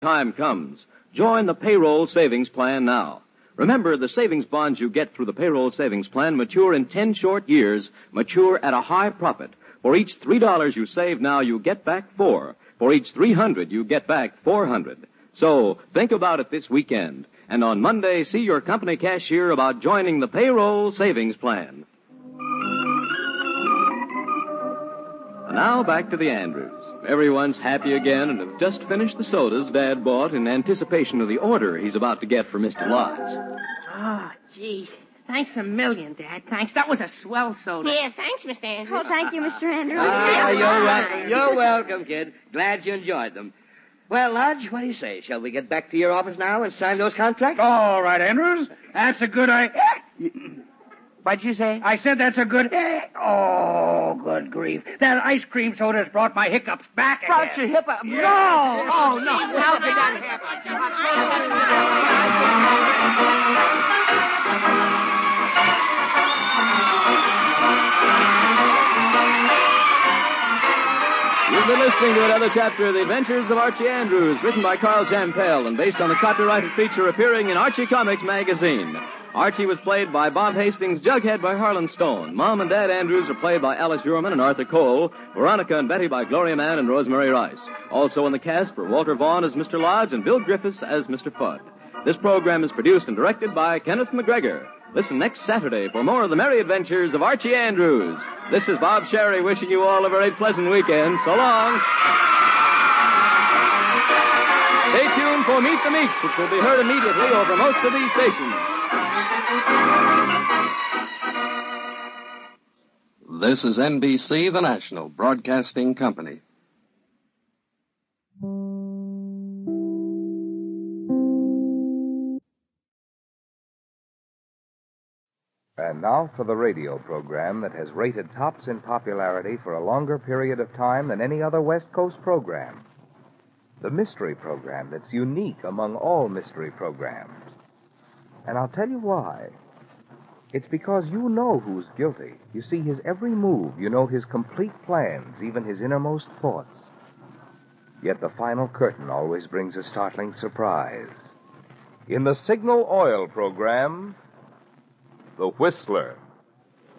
time comes. Join the payroll savings plan now. Remember, the savings bonds you get through the payroll savings plan mature in 10 short years, mature at a high profit. For each $3 you save now, you get back $4. For each $300, you get back $400. So, think about it this weekend. And on Monday, see your company cashier about joining the payroll savings plan. And now back to the Andrews. Everyone's happy again and have just finished the sodas Dad bought in anticipation of the order he's about to get for Mr. Lodge. Oh, gee. Thanks a million, Dad. Thanks. That was a swell soda. Yeah, thanks, Mr. Andrews. Oh, thank you, Mr. Andrews. You're welcome. You're welcome, kid. Glad you enjoyed them. Well, Lodge, what do you say? Shall we get back to your office now and sign those contracts? All right, Andrews. That's a good idea. What'd you say? I said that's a good... Oh, good grief. That ice cream soda's brought my hiccups back again. Brought your hiccups? Yeah. No! Oh, no. How did that happen? You've been listening to another chapter of The Adventures of Archie Andrews, written by Carl Jampel and based on the copyrighted feature appearing in Archie Comics magazine. Archie was played by Bob Hastings, Jughead by Harlan Stone. Mom and Dad Andrews are played by Alice Uhrman and Arthur Cole. Veronica and Betty by Gloria Mann and Rosemary Rice. Also in the cast were Walter Vaughn as Mr. Lodge and Bill Griffiths as Mr. Fudd. This program is produced and directed by Kenneth McGregor. Listen next Saturday for more of the merry adventures of Archie Andrews. This is Bob Sherry wishing you all a very pleasant weekend. So long. Stay tuned for Meet the Meeks, which will be heard immediately over most of these stations. This is NBC, the national broadcasting company. And now for the radio program that has rated tops in popularity for a longer period of time than any other West Coast program. The mystery program that's unique among all mystery programs. And I'll tell you why. It's because you know who's guilty. You see his every move. You know his complete plans, even his innermost thoughts. Yet the final curtain always brings a startling surprise. In the Signal Oil program, The Whistler.